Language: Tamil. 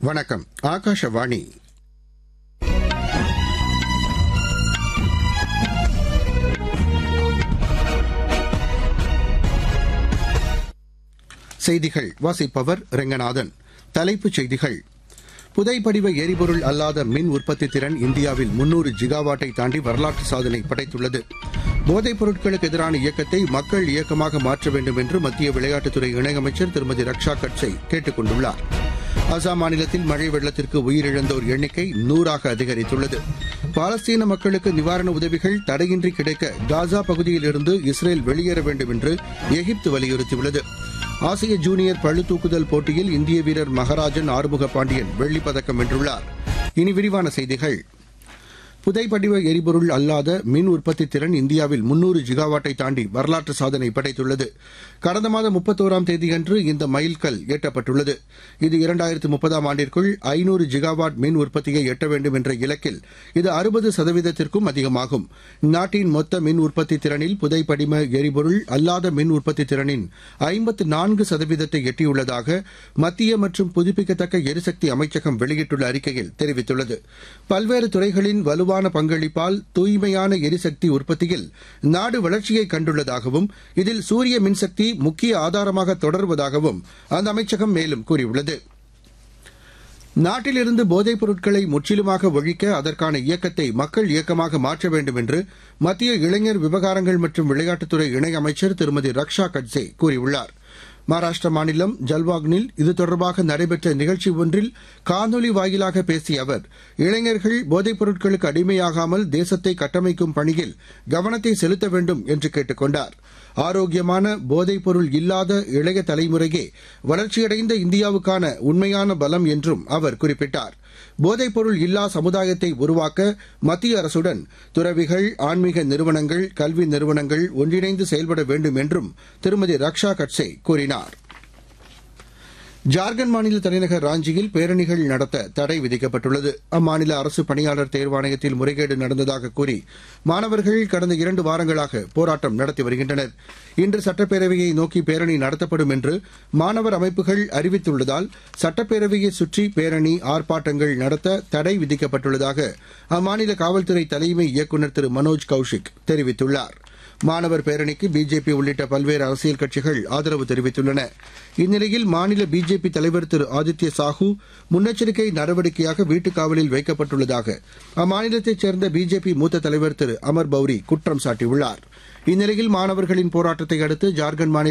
வணக்கம். ஆகாஷவாணி. செய்திகள் வாசிப்பவர் ரெங்கநாதன். தலைப்புச் செய்திகள். புதைப்படிவ எரிபொருள் அல்லாத மின் உற்பத்தி திறன் இந்தியாவில் 300 ஜிகாவாட்டை தாண்டி வரலாற்று சாதனை படைத்துள்ளது. போதைப் பொருட்களுக்கு எதிரான இயக்கத்தை மக்கள் இயக்கமாக மாற்ற வேண்டும் என்று மத்திய விளையாட்டுத்துறை இணையமைச்சர் திருமதி ரக்ஷா கட்சே கேட்டுக் கொண்டுள்ளார். அசாம் மாநிலத்தில் மழை வெள்ளத்திற்கு உயிரிழந்தோர் எண்ணிக்கை 100ஆக அதிகரித்துள்ளது. பாலஸ்தீன மக்களுக்கு நிவாரண உதவிகள் தடையின்றி கிடைக்க காசா பகுதியிலிருந்து இஸ்ரேல் வெளியேற வேண்டும் என்று எகிப்து வலியுறுத்தியுள்ளது. ஆசிய ஜூனியர் பளுதூக்குதல் போட்டியில் இந்திய வீரர் மகராஜன் ஆறுமுக பாண்டியன் வெள்ளிப் பதக்கம் வென்றுள்ளார். இனி விரிவான செய்திகள். புதைப்படிவ எரிபொருள் அல்லாத மின் உற்பத்தி திறன் இந்தியாவில் 300 ஜிகாவாட்டை தாண்டி வரலாற்று சாதனை படைத்துள்ளது. கடந்த மாதம் 31ஆம் தேதியன்று இந்த மைல்கல் எட்டப்பட்டுள்ளது. இது 2030ஆம் ஆண்டிற்குள் 500 ஜிகாவாட் மின் உற்பத்தியை எட்ட வேண்டும் என்ற இலக்கில் இது 60%த்திற்கும் அதிகமாகும். நாட்டின் மொத்த மின் உற்பத்தி திறனில் புதைப்படிம எரிபொருள் அல்லாத மின் உற்பத்தி திறனின் 54%ஐ எட்டியுள்ளதாக மத்திய மற்றும் புதுப்பிக்கத்தக்க எரிசக்தி அமைச்சகம் வெளியிட்டுள்ள அறிக்கையில் தெரிவித்துள்ளது. பல்வேறு துறைகளின் வலுவான பங்களிப்பால் தூய்மையான எரிசக்தி உற்பத்தியில் நாடு வளர்ச்சியை கண்டுள்ளதாகவும் இதில் சூரிய மின்சக்தி முக்கிய ஆதாரமாக தொடர்வதாகவும் அந்த அமைச்சகம் மேலும் கூறியுள்ளது. நாட்டிலிருந்து போதைப் பொருட்களை முற்றிலுமாக ஒழிக்க அதற்கான இயக்கத்தை மக்கள் இயக்கமாக மாற்ற வேண்டும் என்று மத்திய இளைஞர் விவகாரங்கள் மற்றும் விளையாட்டுத்துறை இணையமைச்சர் திருமதி ரக்ஷா கட்சே கூறியுள்ளார். மகாராஷ்டிர மாநிலம் ஜல்வாக்னில் இது தொடர்பாக நடைபெற்ற நிகழ்ச்சி ஒன்றில் காணொலி வாயிலாக பேசிய அவர், இளைஞர்கள் போதைப் பொருட்களுக்கு அடிமையாகாமல் தேசத்தை கட்டமைக்கும் பணியில் கவனத்தை செலுத்த வேண்டும் என்று கேட்டுக் கொண்டார். ஆரோக்கியமான போதைப் பொருள் இல்லாத இளைய தலைமுறையே வளர்ச்சியடைந்த இந்தியாவுக்கான உண்மையான பலம் என்றும் அவர் குறிப்பிட்டார். போதைப் பொருள் இல்லா சமுதாயத்தை உருவாக்க மத்திய அரசுடன் துறவிகள், ஆன்மீக நிறுவனங்கள், கல்வி நிறுவனங்கள் ஒன்றிணைந்து செயல்பட வேண்டும் என்றும் திருமதி ரக்ஷா கட்சே கூறினார். ஜார்க்கண்ட் மாநில தலைநகர் ராஞ்சியில் பேரணிகள் நடத்த தடை விதிக்கப்பட்டுள்ளது. அம்மாநில அரசு பணியாளர் தேர்வாணையத்தில் முறைகேடு நடந்ததாக கூறி மாணவர்கள் கடந்த 2 வாரங்களாக போராட்டம் நடத்தி வருகின்றனர். இன்று சட்டப்பேரவையை நோக்கி பேரணி நடத்தப்படும் என்று மாணவர் அமைப்புகள் அறிவித்துள்ளதால் சட்டப்பேரவையை சுற்றி பேரணி, ஆர்ப்பாட்டங்கள் நடத்த தடை விதிக்கப்பட்டுள்ளதாக அம்மாநில காவல்துறை தலைமை இயக்குநர் திரு மனோஜ் கௌஷிக் தெரிவித்துள்ளார். மாணவர் பேரணிக்கு பிஜேபி உள்ளிட்ட பல்வேறு அரசியல் கட்சிகள் ஆதரவு தெரிவித்துள்ளன. இந்நிலையில் மாநில பிஜேபி தலைவர் திரு ஆதித்ய சாஹூ முன்னெச்சரிக்கை நடவடிக்கையாக வீட்டுக் காவலில் வைக்கப்பட்டுள்ளதாக அம்மாநிலத்தைச் சேர்ந்த பிஜேபி மூத்த தலைவர் திரு அமர் பௌரி குற்றம் சாட்டியுள்ளார். இந்நிலையில் மாணவர்களின் போராட்டத்தை அடுத்து ஜார்க்கண்ட் மாநில